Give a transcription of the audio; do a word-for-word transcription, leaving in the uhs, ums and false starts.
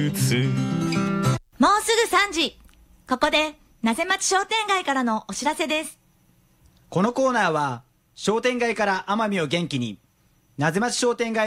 つ。 もうすぐさんじ。ここで、なぜ町商店街からのお知らせです。 このコーナーは、商店街から奄美を元気に、なぜ町商店街